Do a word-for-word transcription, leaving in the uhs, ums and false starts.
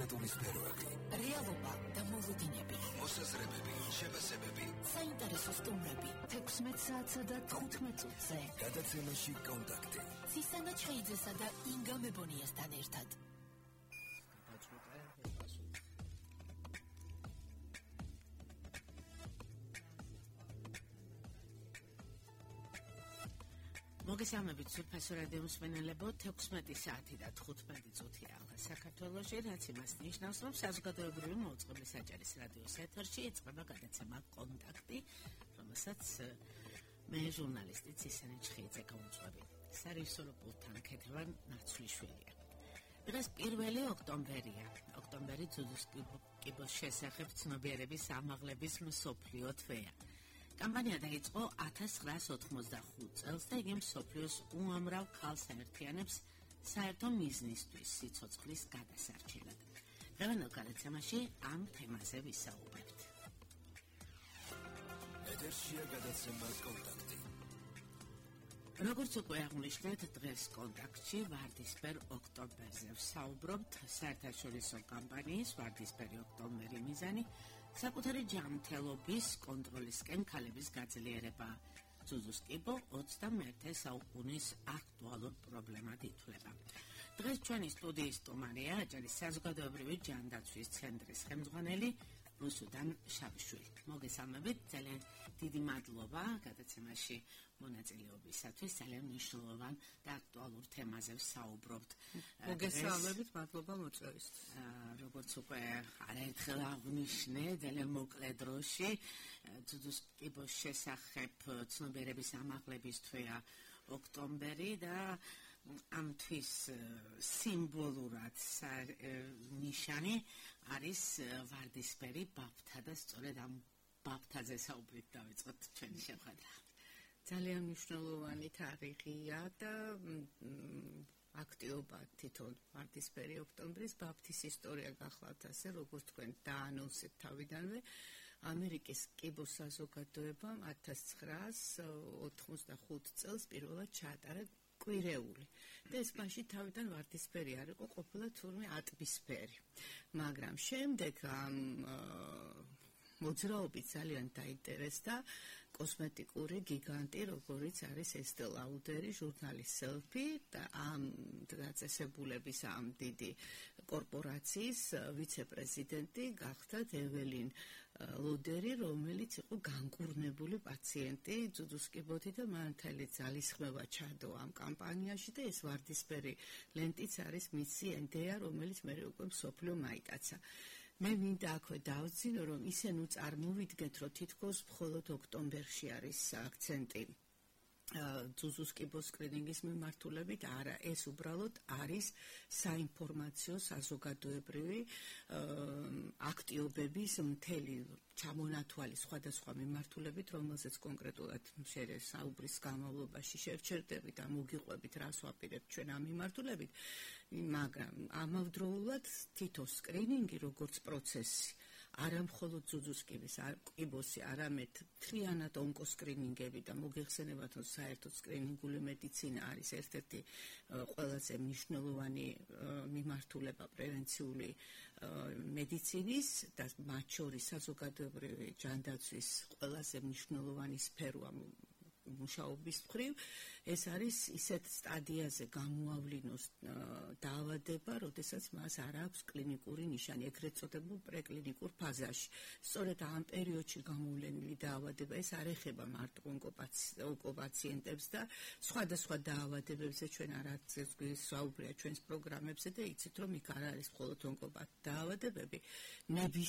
კლიმატური სფეროები, რეალობა და მოლოდინები, მოსაზრებები, შეფასებები, საინტერესო სტუმრები, თექვსმეტ საათსა და თხუთმეტ წუთზე. გადაცემაში კონტაქტი. სისანა ჩხეიძესა და ინგა მებონიასთან ერთად. მოგესალმებით სურფასო რადიო მსმენელებო, თექვსმეტი საათი და თხუთმეტი წუთია საქართველოში, რაც იმას ნიშნავს, რომ საზოგადოებრივი მოუწყებლის საჭირის რადიოს ეთერში იწყება გადაცემა კონტაქტი, რომელსაც მე ჟურნალისტი სისანა ჩხეიძე გავუძღვები. სარიუსორო პულტთან ქეთევან ნაცვლიშვილია. დღეს პირველი ოქტომბერია. ოქტომბერი ძუძუს კიბოს შესახებ ცნობიერების ამაღლების მსოფლიო თვეა. კამპანია დაიწყო ათას ცხრაას ოთხმოცდახუთ წელს და იგი მსოფლიოს უამრავ ქალს აერთიანებს საერთო მიზნისთვის სიცოცხლის გადასარჩენად. დღევანდელ გადაცემაში ამ თემაზე ვისაუბრებთ. ეთერშია გადაცემა კონტაქტი. როგორც უკვე აღნიშნეთ, დღეს კონტაქტში ვარდისფერ ოქტომბერზე ვსაუბრობთ. საერთაშორისო კამპანიის ვარდისფერი ოქტომბერი მიზანი საკუთარი ჯანმრთელობის კონტროლისკენ ქალების გაძლიერება. ძუძუს კიბო ოცდამეერთე საუკუნის აქტუალურ პრობლემად ითვლება. დღეს ჩვენი სტუდიის სტუმარია აჭარის საზოგადოებრივი ჯანდაცვის ცენტრის ხელმძღვანელი რუსუდან შავიშვილი. მოგესალმებით, ძალიან დიდი მადლობა გადაცემაში მონაწილეობისათვის. ძალიან მნიშვნელოვან და აქტუალურ თემაზე ვსაუბრობთ. მოგესალმებით, მადლობა მოწვევისთვის. როგორც უკვე არაერთხელ აღნიშნე, ძალიან მოკლე დროში ძუძუს კიბოს შესახებ ცნობიერების ამაღლების თვეა ოქტომბერი და ამ თვის სიმბოლურად ნიშანი არის ვარდისფერი ბაფთა და სწორედ ამ ბაფთაზე საუბრით დავიწყოთ ჩვენი შეხვედრა. ძალიან მნიშვნელოვანი თარიღია და აქტიობა თვითონ ვარდისფერი ოქტომბრის ბაფთის ისტორია გახლავთ ასე, როგორც თქვენ დაანონსეთ თავიდანვე. ამერიკის კიბოს საზოგადოებამ ათას ცხრაას ოთხმოცდახუთ წელს პირველად ჩაატარა კვირეული და ეს მაშინ თავიდან ვარდისფერი არ იყო, ყოფილა თურმე ატმისფერი. მაგრამ შემდეგ ამ მოძრაობით ძალიან დაინტერესდა კოსმეტიკური გიგანტი, როგორიც არის ესტე ლაუდერი, ჟურნალის სელფი და ამ დაწესებულების ამ დიდი კორპორაციის ვიცე-პრეზიდენტი გახდათ ეველინ ლოდერი, რომელიც იყო განკურნებული პაციენტი ძუძუს კიბოთი და მან მთელი ძალისხმევა ჩადო ამ კამპანიაში და ეს ვარდისფერი ლენტიც არის მისი იდეა, რომელიც მე უკვე მსოფლიო მაიტაცა. მე მინდა აქვე დავძინო, რომ ისე ნუ წარმოვიდგეთ, რომ თითქოს მხოლოდ ოქტომბერში არის აქცენტი ძუძუს კიბოს სკრინინგის მიმართულებით, არა, ეს უბრალოდ არის საინფორმაციო საზოგადოებრივი აქტიობების მთელი ჩამონათვალი სხვადასხვა მიმართულებით, რომელზეც კონკრეტულად საუბრის განმავლობაში შევჩერდებით და მოგიყვებით, რას ვაპირებთ ჩვენ ამ მიმართულებით, მაგრამ ამავდროულად თითო სკრინინგი როგორც პროცესი არა მხოლოდ ძუძუს კიბოსი, არამედ მთლიანად ონკოსკრინინგები და მოგეხსენებათ, რომ საერთოდ სკრინინგული მედიცინა არის ერთ-ერთი ყველაზე მნიშვნელოვანი მიმართულება პრევენციული მედიცინის და მათ შორის საზოგადოებრივი ჯანდაცვის ყველაზე მნიშვნელოვანი სფეროა მუშაობის მხრივ. ეს არის ისეთ სტადიაზე გამოავლინოს დაავადება, როდესაც მას არ აქვს კლინიკური ნიშანი, ეგრეთ წოდებულ პრეკლინიკურ ფაზაში. სწორედ ამ პერიოდში გამოვლენილი დაავადება ეს არ ეხება მარტო ონკოპაციენტებს და სხვადასხვა დაავადებებზე ჩვენ არც გვისაუბრია ჩვენს პროგრამებზე და იცით, რომ იქ არ არის მხოლოდ ონკოპათი დაავადებები,